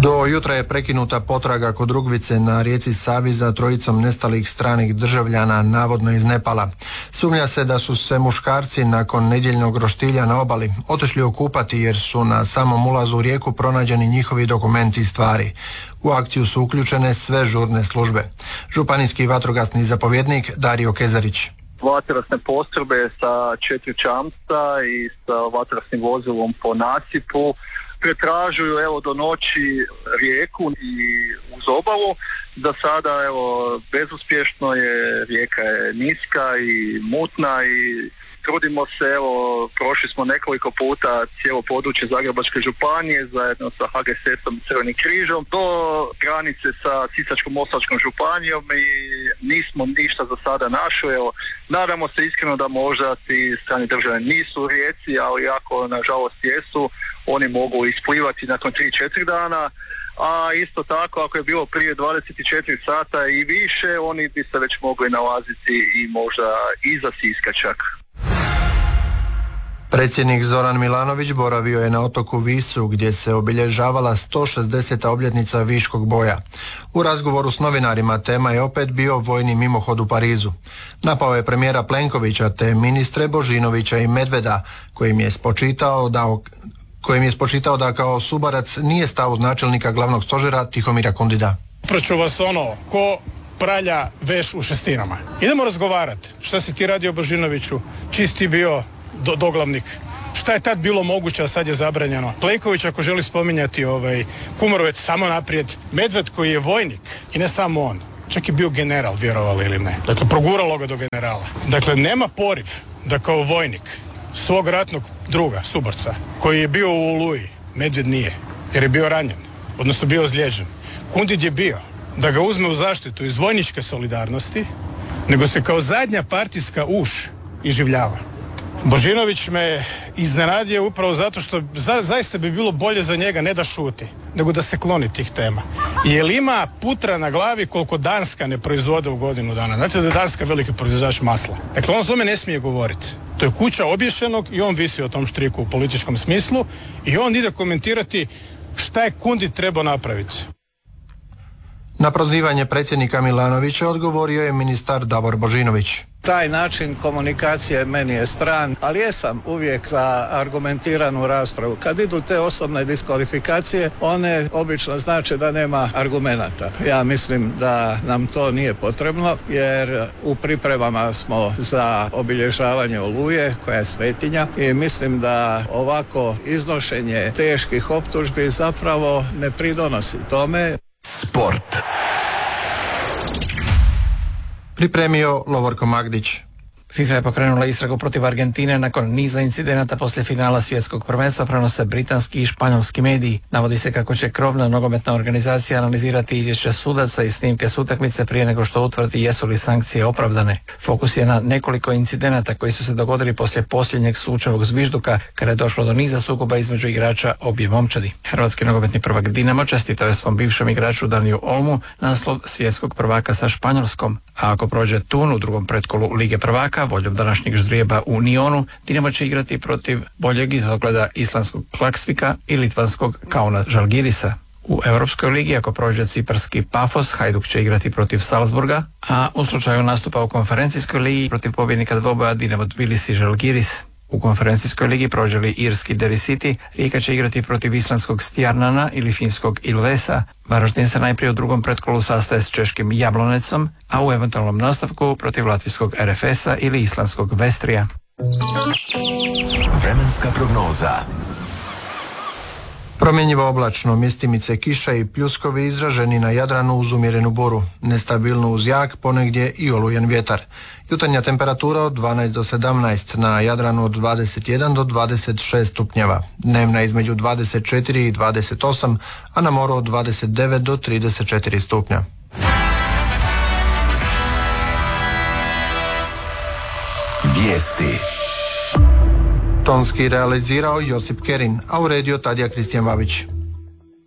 Do jutra je prekinuta potraga kod Rugvice na rijeci Savi za trojicom nestalih stranih državljana, navodno iz Nepala. Sumnja se da su se muškarci nakon nedjeljnog roštilja na obali otišli okupati jer su na samom ulazu u rijeku pronađeni njihovi dokumenti i stvari. U akciju su uključene sve žurne službe. Županijski vatrogasni zapovjednik Dario Kezarić. Vatrogasne postrojbe sa 4 čamca i sa vatrogasnim vozilom po nasipu pretražuju do noći rijeku i uz obalu. Za sada bezuspješno je, rijeka je niska i mutna i trudimo se, prošli smo nekoliko puta cijelo područje Zagrebačke županije zajedno sa HGSS-om i Crvenim križom do granice sa Sisačko-moslavačkom županijom i nismo ništa za sada našli. Nadamo se iskreno da možda ti strani državljani nisu u rijeci, ali ako nažalost jesu, oni mogu isplivati nakon 3-4 dana. A isto tako, ako je bilo prije 24 sata i više, oni bi se već mogli nalaziti i možda iza Siska čak. Predsjednik Zoran Milanović boravio je na otoku Visu gdje se obilježavala 160. obljetnica Viškog boja. U razgovoru s novinarima tema je opet bio vojni mimohod u Parizu. Napao je premijera Plenkovića te ministre Božinovića i Medveda kojim je spočitao da kao Subarac nije stao uz načelnika glavnog stožera Tihomira Kundida. Praću vas ko pralja veš u šestinama. Idemo razgovarati. Šta si ti radio Božinoviću? Čiji si ti bio doglavnik? Šta je tad bilo moguće, a sad je zabranjeno? Plenković ako želi spominjati Kumorovec samo naprijed. Medved koji je vojnik i ne samo on. Čak je bio general, vjerovali ili ne. Dakle, proguralo ga do generala. Dakle, nema poriv da kao vojnik svog ratnog druga, suborca, koji je bio u Oluji, Medved nije, jer je bio ranjen, odnosno bio ozlijeđen. Kundid je bio da ga uzme u zaštitu iz vojničke solidarnosti, nego se kao zadnja partijska uš iživljava. Božinović me iznenadio upravo zato što zaista bi bilo bolje za njega ne da šuti, nego da se kloni tih tema. Jer ima putra na glavi koliko Danska ne proizvode u godinu dana. Znate da je Danska veliki proizvođač masla. Dakle, on o tome ne smije govoriti. To je kuća obješenog i on visi o tom štriku u političkom smislu i on ide komentirati šta je Kundid trebao napraviti. Na prozivanje predsjednika Milanovića odgovorio je ministar Davor Božinović. Taj način komunikacije meni je stran, ali jesam uvijek za argumentiranu raspravu. Kad idu te osobne diskvalifikacije, one obično znače da nema argumenata. Ja mislim da nam to nije potrebno, jer u pripremama smo za obilježavanje Oluje, koja je svetinja, i mislim da ovako iznošenje teških optužbi zapravo ne pridonosi tome. Sport. Pripremio Lovorko Magdić. FIFA je pokrenula istragu protiv Argentine nakon niza incidenata poslije finala svjetskog prvenstva, prenose britanski i španjolski mediji. Navodi se kako će krovna nogometna organizacija analizirati izvješća sudaca i snimke s utakmice prije nego što utvrdi jesu li sankcije opravdane. Fokus je na nekoliko incidenata koji su se dogodili poslije posljednjeg sučevog zvižduka kada je došlo do niza sukoba između igrača obje momčadi. Hrvatski nogometni prvak Dinamo čestitao je svom bivšem igraču Daniju Olmu naslov svjetskog prvaka sa Španjolskom, a ako prođe Tun u drugom pretkolu Lige prvaka, voljom današnjeg ždrijeba u Nionu, Dinamo će igrati protiv boljeg izogleda islandskog Klaksvika i litvanskog Kauna Žalgirisa. U Europskoj ligi, ako prođe ciparski Pafos, Hajduk će igrati protiv Salzburga, a u slučaju nastupa u konferencijskoj ligi protiv pobjednika dvoboja Dinamo Tbilisi Žalgiris. U konferencijskoj ligi prođe li irski Derry City, Rijeka će igrati protiv islandskog Stjarnana ili finskog Ilvesa. Varaždin se najprije u drugom pretkolu sastaje s češkim Jablonecom, a u eventualnom nastavku protiv latvijskog RFS-a ili islandskog Vestrija. Vremenska prognoza. Promjenjivo oblačno, mjestimice kiša i pljuskovi izraženi na Jadranu uz umjerenu buru, nestabilno uz jak, ponegdje i olujen vjetar. Jutarnja temperatura od 12 do 17, na Jadranu od 21 do 26 stupnjeva, dnevna između 24 i 28, a na moru od 29 do 34 stupnja. Vijesti. Tonski realizirao Josip Kerin, a uredio Tadija Kristijan Babić.